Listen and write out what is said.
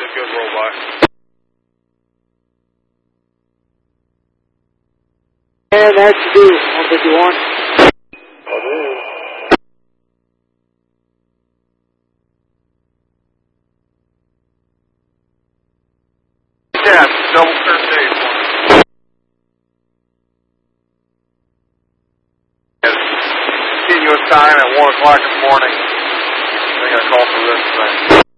goes roll by. And that's due, 151. Yeah, double 13. Continuous time at 1 o'clock in the morning. I think I called for this thing.